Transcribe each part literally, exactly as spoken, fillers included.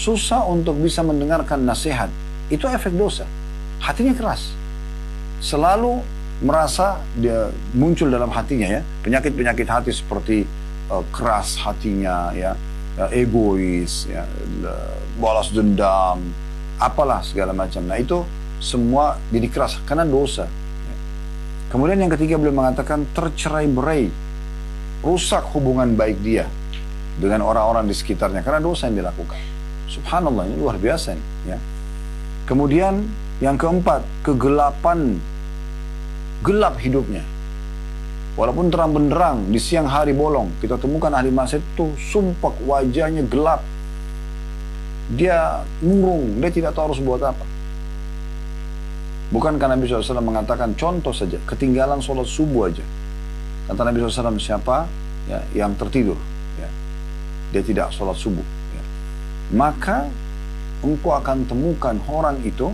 susah untuk bisa mendengarkan nasihat. Itu efek dosa. Hatinya keras. Selalu merasa dia muncul dalam hatinya ya. Penyakit-penyakit hati seperti uh, keras hatinya ya. Uh, egois, ya, uh, balas dendam, apalah segala macam. Nah itu semua jadi keras karena dosa. Kemudian yang ketiga beliau mengatakan tercerai-berai, rusak hubungan baik dia dengan orang-orang di sekitarnya karena dosa yang dilakukan. Subhanallah, ini luar biasa nih, ya. Kemudian yang keempat, kegelapan, gelap hidupnya. Walaupun terang benderang di siang hari bolong, kita temukan ahli maksiat itu sumpah wajahnya gelap. Dia murung, dia tidak tahu harus buat apa. Bukankah Nabi shallallahu alaihi wasallam mengatakan, contoh saja, ketinggalan sholat subuh aja. Kata Nabi shallallahu alaihi wasallam, siapa ya, yang tertidur, ya, dia tidak sholat subuh. Ya. Maka engkau akan temukan orang itu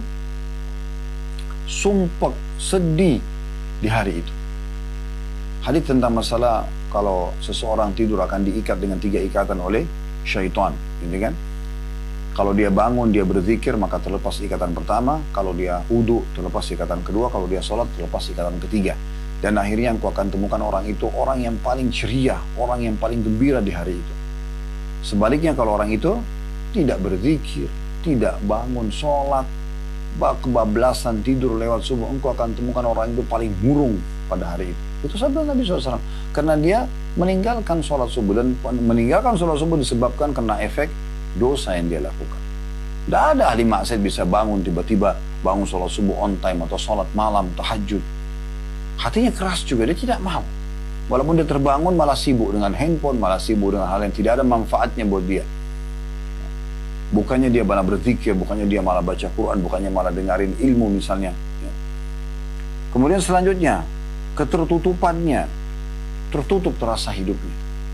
sumpah sedih di hari itu. Hadis tentang masalah kalau seseorang tidur akan diikat dengan tiga ikatan oleh syaitan, gitu kan? Kalau dia bangun, dia berzikir, maka terlepas ikatan pertama. Kalau dia wudu, terlepas ikatan kedua. Kalau dia sholat, terlepas ikatan ketiga. Dan akhirnya engkau akan temukan orang itu orang yang paling ceria, orang yang paling gembira di hari itu. Sebaliknya kalau orang itu tidak berzikir, tidak bangun sholat, kebablasan tidur lewat subuh, engkau akan temukan orang itu paling murung pada hari itu. Itu sabda Nabi shallallahu alaihi wasallam. Karena dia meninggalkan sholat subuh. Dan meninggalkan sholat subuh disebabkan karena efek dosa yang dia lakukan. Tidak ada ahli maksiat bisa bangun tiba-tiba bangun sholat subuh on time atau sholat malam, tahajud. Hatinya keras juga, dia tidak mau. Walaupun dia terbangun malah sibuk dengan handphone, malah sibuk dengan hal yang tidak ada manfaatnya buat dia. Bukannya dia malah berzikir, bukannya dia malah baca Quran, bukannya malah dengarin ilmu misalnya. Kemudian selanjutnya, ketertutupannya, tertutup terasa hidupnya.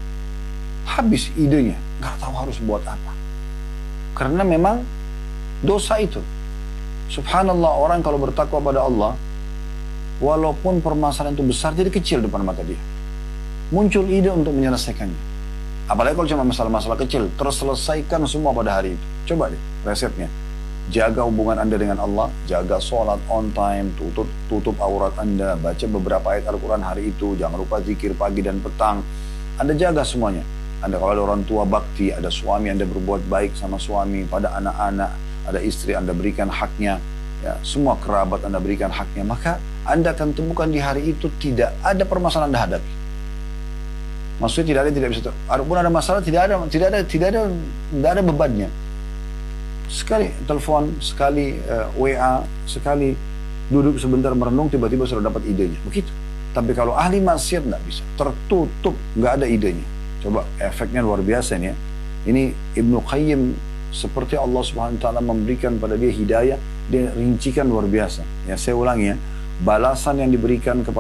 Habis idenya, nggak tahu harus buat apa. Karena memang dosa itu. Subhanallah, orang kalau bertakwa pada Allah, walaupun permasalahan itu besar, jadi kecil depan mata dia. Muncul ide untuk menyelesaikannya. Apalagi kalau cuma masalah-masalah kecil, terselesaikan semua pada hari itu. Coba deh resepnya. Jaga hubungan Anda dengan Allah, jaga sholat on time, tutup, tutup aurat Anda, baca beberapa ayat Al-Quran hari itu, jangan lupa zikir pagi dan petang. Anda jaga semuanya. Anda kalau ada orang tua bakti, ada suami Anda berbuat baik sama suami, pada anak-anak, ada istri Anda berikan haknya, ya, semua kerabat Anda berikan haknya, maka Anda akan temukan di hari itu tidak ada permasalahan Anda hadapi. Maksudnya tidak ada tidak bisa, walaupun ada masalah tidak ada tidak ada tidak ada tidak ada bebannya. Sekali telepon, sekali uh, W A, sekali duduk sebentar merenung, tiba-tiba sudah dapat idenya. Begitu. Tapi kalau ahli maksiat nggak bisa, tertutup, nggak ada idenya. Coba efeknya luar biasa nih ya. Ini Ibnu Qayyim seperti Allah Subhanahu Wa Taala memberikan pada dia hidayah, dia rincikan luar biasa. Ya saya ulangi ya, balasan yang diberikan kepada